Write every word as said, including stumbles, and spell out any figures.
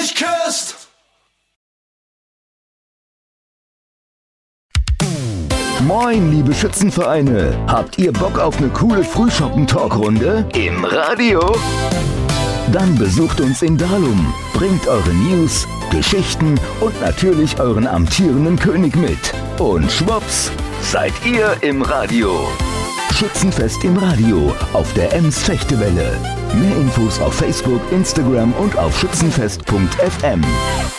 mich küsst. Moin, liebe Schützenvereine. Habt ihr Bock auf eine coole Frühschoppen-Talkrunde im Radio? Dann besucht uns in Dalum, bringt eure News, Geschichten und natürlich euren amtierenden König mit. Und schwupps, seid ihr im Radio. Schützenfest im Radio auf der Ems Fechtewelle. Mehr Infos auf Facebook, Instagram und auf schützenfest punkt f m.